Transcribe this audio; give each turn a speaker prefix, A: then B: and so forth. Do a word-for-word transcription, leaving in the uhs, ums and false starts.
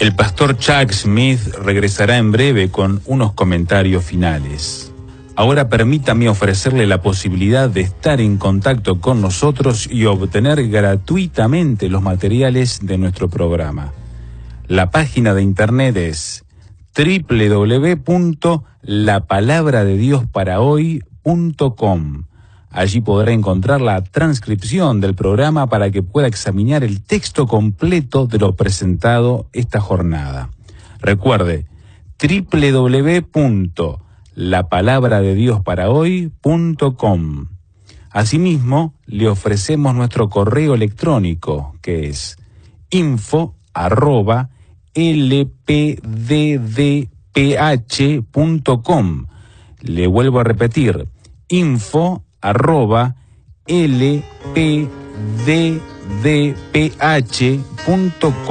A: El pastor Chuck Smith regresará en breve con unos comentarios finales. Ahora permítame ofrecerle la posibilidad de estar en contacto con nosotros y obtener gratuitamente los materiales de nuestro programa. La página de internet es doble u doble u doble u punto la palabra de dios para hoy punto com. Allí podrá encontrar la transcripción del programa para que pueda examinar el texto completo de lo presentado esta jornada. Recuerde, doble u doble u doble u punto la palabra de dios para hoy punto com. Asimismo, le ofrecemos nuestro correo electrónico, que es info arroba l p d d p h punto com. Le vuelvo a repetir, info arroba l p d d p h punto com.